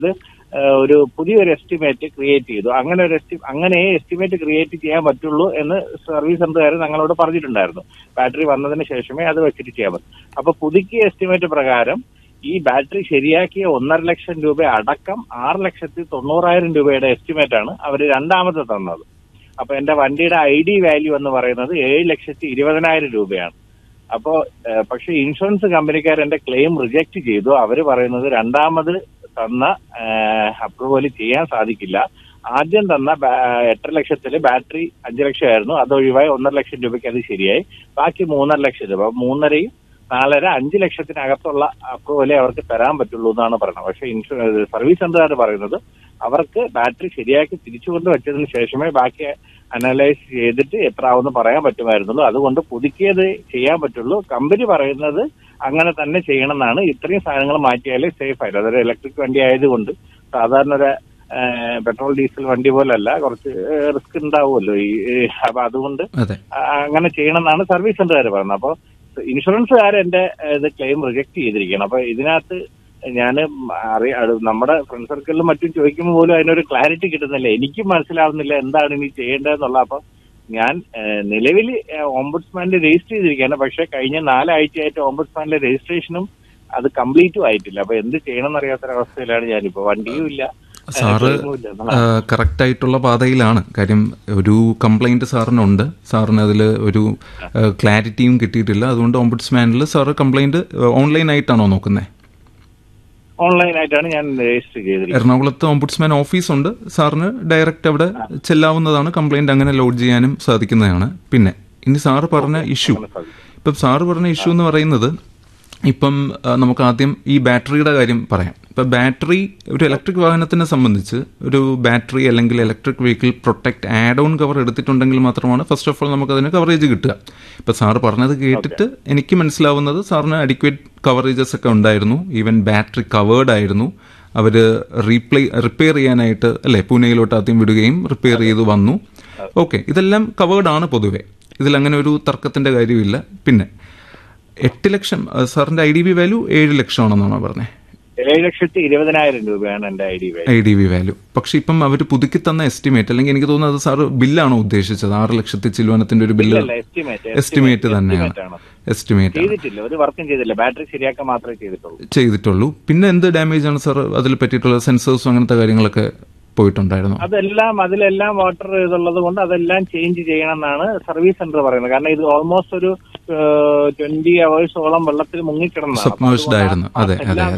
ഒരു പുതിയൊരു estimate create ചെയ്തു. അങ്ങനെ എസ്റ്റിമേറ്റ് ക്രിയേറ്റ് ചെയ്യാൻ പറ്റുള്ളൂ എന്ന് സർവീസ് സെന്ററുകാർ ഞങ്ങളോട് പറഞ്ഞിട്ടുണ്ടായിരുന്നു. ബാറ്ററി വന്നതിന് ശേഷമേ അത് വെച്ചിട്ട് ചെയ്യാൻ പറ്റൂ. അപ്പൊ പുതുക്കിയ എസ്റ്റിമേറ്റ് പ്രകാരം ഈ ബാറ്ററി ശരിയാക്കിയ 1.5 ലക്ഷം രൂപ അടക്കം 6,90,000 രൂപയുടെ എസ്റ്റിമേറ്റ് ആണ് അവർ രണ്ടാമത്തെ തന്നത്. അപ്പൊ എന്റെ വണ്ടിയുടെ ID വാല്യൂ എന്ന് പറയുന്നത് 7,20,000 രൂപയാണ്. അപ്പോ പക്ഷെ ഇൻഷുറൻസ് കമ്പനിക്കാർ എന്റെ ക്ലെയിം റിജക്ട് ചെയ്തു. അവര് പറയുന്നത് രണ്ടാമത് തന്ന അപ്രൂവൽ ചെയ്യാൻ സാധിക്കില്ല. ആദ്യം തന്ന 8 ലക്ഷത്തില് ബാറ്ററി 5 ലക്ഷമായിരുന്നു, അതൊഴിവായി 1.5 ലക്ഷം രൂപയ്ക്ക് അത് ശരിയായി. ബാക്കി 3.5 ലക്ഷം രൂപ, 3.5, 4.5, 5 ലക്ഷത്തിനകത്തുള്ള അപ്രൂവലേ അവർക്ക് തരാൻ പറ്റുള്ളൂ എന്നാണ് പറയുന്നത്. പക്ഷെ സർവീസ് സെന്ററുകാർ പറയുന്നത് അവർക്ക് ബാറ്ററി ശരിയാക്കി തിരിച്ചുകൊണ്ട് വെച്ചതിന് ശേഷമേ ബാക്കി അനലൈസ് ചെയ്തിട്ട് എത്ര ആവുമെന്ന് പറയാൻ പറ്റുമായിരുന്നുള്ളൂ. അതുകൊണ്ട് പുതുക്കിയത് ചെയ്യാൻ പറ്റുള്ളൂ. കമ്പനി പറയുന്നത് അങ്ങനെ തന്നെ ചെയ്യണമെന്നാണ്. ഇത്രയും സാധനങ്ങൾ മാറ്റിയാലേ സേഫ് ആയിട്ട്, അതൊരു ഇലക്ട്രിക് വണ്ടി ആയതുകൊണ്ട് സാധാരണ ഒരു പെട്രോൾ ഡീസൽ വണ്ടി പോലല്ല, കുറച്ച് റിസ്ക് ഉണ്ടാവുമല്ലോ അപ്പൊ അതുകൊണ്ട് അങ്ങനെ ചെയ്യണമെന്നാണ് സർവീസ് സെന്ററുകാർ പറയുന്നത്. അപ്പൊ ഇൻഷുറൻസുകാർ എന്റെ ഇത് ക്ലെയിം റിജക്ട് ചെയ്തിരിക്കുകയാണ്. അപ്പൊ ഇതിനകത്ത് ഞാൻ നമ്മുടെ ഫ്രണ്ട് സർക്കിളിലും മറ്റും ചോദിക്കുമ്പോൾ പോലും അതിനൊരു ക്ലാരിറ്റി കിട്ടുന്നില്ല. എനിക്കും മനസ്സിലാവുന്നില്ല എന്താണ് ഇനി ചെയ്യേണ്ടതെന്നുള്ള. അപ്പൊ ഞാൻ നിലവിൽ ഓംബുഡ്സ്മാനിൽ രജിസ്റ്റർ ചെയ്തിരിക്കുകയാണ്. പക്ഷെ കഴിഞ്ഞ 4 ആഴ്ചയായിട്ട് ഓംബുഡ്സ്മാനിലെ രജിസ്ട്രേഷനും അത് കംപ്ലീറ്റും ആയിട്ടില്ല. അപ്പൊ എന്ത് ചെയ്യണം എന്നറിയാത്തൊരവസ്ഥയിലാണ് ഞാനിപ്പോ. വണ്ടിയും ഇല്ല. സാറ് കറക്റ്റ് ആയിട്ടുള്ള പാതയിലാണ്. കാര്യം ഒരു കംപ്ലൈന്റ് സാറിനുണ്ട്, സാറിന് അതിൽ ഒരു ക്ലാരിറ്റിയും കിട്ടിയിട്ടില്ല. അതുകൊണ്ട് ഓംബുഡ്സ്മാനിൽ സാറ് കംപ്ലൈന്റ് ഓൺലൈനായിട്ടാണോ നോക്കുന്നത്? ഓൺലൈനായിട്ടാണ് ഞാൻ രജിസ്റ്റർ ചെയ്തിരിക്കുന്നത്. എറണാകുളത്ത് ഓംബുഡ്സ്മാൻ ഓഫീസുണ്ട്, സാറിന് ഡയറക്റ്റ് അവിടെ ചെല്ലാവുന്നതാണ്. കംപ്ലൈന്റ് അങ്ങനെ ലോഡ് ചെയ്യാനും സാധിക്കുന്നതാണ്. പിന്നെ ഇനി സാറ് പറഞ്ഞ ഇഷ്യൂ, ഇപ്പം സാറ് പറഞ്ഞ ഇഷ്യൂ എന്ന് പറയുന്നത്, ഇപ്പം നമുക്ക് ആദ്യം ഈ ബാറ്ററിയുടെ കാര്യം പറയാം. ഇപ്പം ബാറ്ററി ഒരു ഇലക്ട്രിക് വാഹനത്തിനെ സംബന്ധിച്ച് ഒരു ബാറ്ററി അല്ലെങ്കിൽ electric vehicle protect add on cover എടുത്തിട്ടുണ്ടെങ്കിൽ മാത്രമാണ് ഫസ്റ്റ് ഓഫ് ഓൾ നമുക്കതിന് കവറേജ് കിട്ടുക. ഇപ്പം സാറ് പറഞ്ഞത് കേട്ടിട്ട് എനിക്ക് മനസ്സിലാവുന്നത് സാറിന് അഡിക്വേറ്റ് കവറേജസ് ഒക്കെ ഉണ്ടായിരുന്നു. ഈവൻ ബാറ്ററി കവേർഡ് ആയിരുന്നു. അവർ റിപ്പയർ ചെയ്യാനായിട്ട് അല്ലേ പൂനെയിലോട്ട് ആദ്യം വിടുകയും റിപ്പയർ ചെയ്ത് വന്നു. ഓക്കെ, ഇതെല്ലാം കവേർഡ് ആണ് പൊതുവെ, ഇതിലങ്ങനെ ഒരു തർക്കത്തിന്റെ കാര്യമില്ല. പിന്നെ 8 ലക്ഷം സാറിന്റെ IDV വാല്യൂ 7 ലക്ഷമാണെന്നാണോ പറഞ്ഞത്? 7,20,000 രൂപയാണ് എന്റെ IDV വാല്യൂ. പക്ഷെ ഇപ്പം അവർ പുതുക്കി തന്ന എസ്റ്റിമേറ്റ്, അല്ലെങ്കിൽ എനിക്ക് തോന്നുന്നത് സാറ് ബില്ലാണോ ഉദ്ദേശിച്ചത്? 6 ലക്ഷത്തി ചില്ലുവനത്തിന്റെ ഒരു ബില്ല് എസ്റ്റിമേറ്റ് തന്നെയാണ്. എസ്റ്റിമേറ്റ് ചെയ്തിട്ടില്ല, ഒരു വർക്കും ചെയ്തില്ല, ബാറ്ററി ശരിയാക്കാൻ മാത്രമേ ചെയ്തിട്ടുള്ളൂ. പിന്നെ എന്ത് ഡാമേജ് ആണ് സാർ അതിൽ പറ്റിയിട്ടുള്ളത്? സെൻസേഴ്സും അങ്ങനത്തെ കാര്യങ്ങളൊക്കെ പോയിട്ടുണ്ടായിരുന്നു? അതിലെല്ലാം വാട്ടർ ഇതുള്ളത് കൊണ്ട് അതെല്ലാം ചേഞ്ച് ചെയ്യണമെന്നാണ് സർവീസ് സെന്റർ പറയുന്നത്. കാരണം ഇത് ഓൾമോസ്റ്റ് ഒരു 20 hours വെള്ളത്തിൽ മുങ്ങിക്കിടന്നു. അതെ.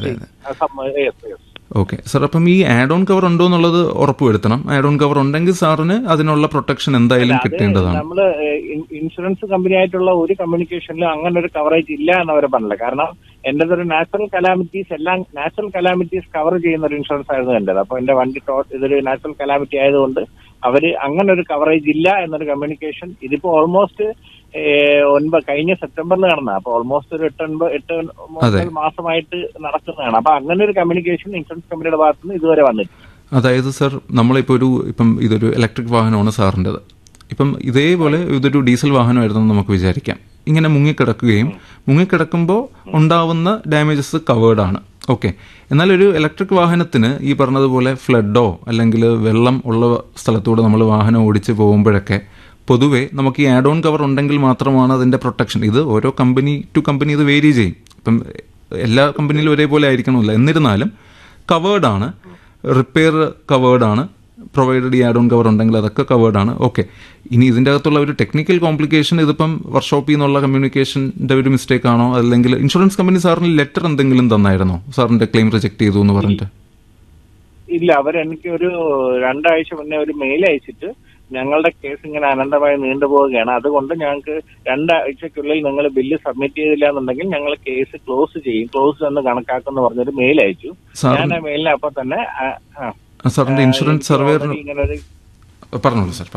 ഓക്കെ സാർ, അപ്പം ഈ ആഡ് ഓൺ കവർ ഉണ്ടോ എന്നുള്ളത് ഉറപ്പുവരുത്തണം. ആഡ് ഓൺ കവർ ഉണ്ടെങ്കിൽ സാറിന് അതിനുള്ള പ്രൊട്ടക്ഷൻ എന്തായാലും കിട്ടേണ്ടതാണ്. നമ്മള് ഇൻഷുറൻസ് കമ്പനി ആയിട്ടുള്ള ഒരു കമ്മ്യൂണിക്കേഷനിലും അങ്ങനെ ഒരു കവറേജ് ഇല്ല എന്നവരെ പറഞ്ഞില്ല. കാരണം എന്റേതൊരു നാച്ചുറൽ കലാമിറ്റീസ് കവർ ചെയ്യുന്ന ഒരു ഇൻഷുറൻസ് ആയിരുന്നു എന്റേത്. അപ്പൊ എന്റെ വണ്ടി ഇതൊരു നാച്ചുറൽ കലാമിറ്റി ആയതുകൊണ്ട് അവര് അങ്ങനെ ഒരു കവറേജ് ഇല്ല എന്നൊരു കമ്മ്യൂണിക്കേഷൻ ഇതിപ്പോ ഓൾമോസ്റ്റ് കഴിഞ്ഞ സെപ്റ്റംബറിൽ നടന്ന, അപ്പൊ ഓൾമോസ്റ്റ് ഒരു 8 മാസമായിട്ട് നടക്കുന്നതാണ്. അപ്പൊ അങ്ങനെ ഒരു കമ്മ്യൂണിക്കേഷൻ ഇൻഷുറൻസ് കമ്പനിയുടെ ഭാഗത്തുനിന്ന് ഇതുവരെ വന്നിട്ടില്ല. അതായത് സർ, നമ്മളിപ്പോ ഇപ്പം ഇതൊരു ഇലക്ട്രിക് വാഹനമാണ് സാറിൻ്റെത്. ഇപ്പം ഇതേപോലെ ഇതൊരു ഡീസൽ വാഹനമായിരുന്നു നമുക്ക് വിചാരിക്കാം. ഇങ്ങനെ മുങ്ങിക്കിടക്കുമ്പോൾ ഉണ്ടാവുന്ന ഡാമേജസ് കവേർഡാണ്. ഓക്കെ, എന്നാൽ ഒരു ഇലക്ട്രിക് വാഹനത്തിന് ഈ പറഞ്ഞതുപോലെ ഫ്ലഡോ അല്ലെങ്കിൽ വെള്ളം ഉള്ള സ്ഥലത്തൂടെ നമ്മൾ വാഹനം ഓടിച്ച് പോകുമ്പോഴൊക്കെ പൊതുവെ നമുക്ക് ഈ ആഡ് ഓൺ കവർ ഉണ്ടെങ്കിൽ മാത്രമാണ് അതിന്റെ പ്രൊട്ടക്ഷൻ. ഇത് ഓരോ കമ്പനി ടു കമ്പനി ഇത് വേരി ചെയ്യും. ഇപ്പം എല്ലാ കമ്പനിയിലും ഒരേപോലെ ആയിരിക്കണമല്ല. എന്നിരുന്നാലും കവേർഡാണ്, റിപ്പയർ കവേർഡാണ്, പ്രൊവൈഡഡ് ഈ ആഡ് ഓൺ കവർ ഉണ്ടെങ്കിൽ അതൊക്കെ കവേർഡാണ്. ഓക്കെ, ഇനി ഇതിൻ്റെ അകത്തുള്ള ഒരു ടെക്നിക്കൽ കോംപ്ലിക്കേഷൻ ഇതിപ്പം വർക്ക്ഷോപ്പിൽ നിന്നുള്ള കമ്മ്യൂണിക്കേഷൻ്റെ ഒരു മിസ്റ്റേക്ക് ആണോ, അല്ലെങ്കിൽ ഇൻഷുറൻസ് കമ്പനി സാറിന് ലെറ്റർ എന്തെങ്കിലും തന്നായിരുന്നോ സാറിന്റെ ക്ലെയിം റിജക്ട് ചെയ്തു എന്ന് പറഞ്ഞിട്ട്? ഇല്ല, അവരെനിക്ക് ഒരു 2 ആഴ്ച മുന്നേ ഒരു മെയിൽ അയച്ചിട്ട് ഞങ്ങളുടെ കേസ് ഇങ്ങനെ അനന്തമായി നീണ്ടുപോവുകയാണ്, അതുകൊണ്ട് ഞങ്ങൾക്ക് 2 ആഴ്ചക്കുള്ളിൽ നിങ്ങൾ ബില്ല് സബ്മിറ്റ് ചെയ്തില്ല എന്നുണ്ടെങ്കിൽ ഞങ്ങൾ കേസ് ക്ലോസ് എന്ന് കണക്കാക്കുമെന്ന് പറഞ്ഞൊരു മെയിൽ അയച്ചു. ഞാൻ ആ മെയിലിന് അപ്പൊ തന്നെ സാറിന്റെ ഇൻഷുറൻസ് സർവേ പറഞ്ഞോളൂ സാർ.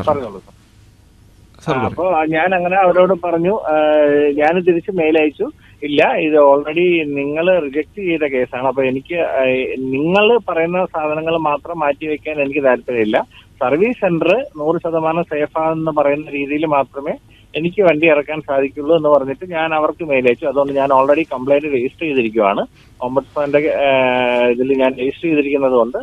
അപ്പൊ ഞാൻ അങ്ങനെ അവരോട് പറഞ്ഞു, ഞാൻ തിരിച്ച് മെയിൽ അയച്ചു, ഇല്ല ഇത് ഓൾറെഡി നിങ്ങൾ റിജക്ട് ചെയ്ത കേസാണ്. അപ്പൊ എനിക്ക് നിങ്ങൾ പറയുന്ന സാധനങ്ങൾ മാത്രം മാറ്റിവെക്കാൻ എനിക്ക് താല്പര്യമില്ല. സർവീസ് സെന്റർ 100% സേഫാണെന്ന് പറയുന്ന രീതിയിൽ മാത്രമേ എനിക്ക് വണ്ടി ഇറക്കാൻ സാധിക്കുള്ളൂ എന്ന് പറഞ്ഞിട്ട് ഞാൻ അവർക്ക് മെയിൽ അയച്ചു. അതുകൊണ്ട് ഞാൻ ഓൾറെഡി കംപ്ലൈന്റ് രജിസ്റ്റർ ചെയ്തിരിക്കുകയാണ്. ഓംബുഡ്സ്മാന്റെ ഇതിൽ ഞാൻ രജിസ്റ്റർ ചെയ്തിരിക്കുന്നത് കൊണ്ട്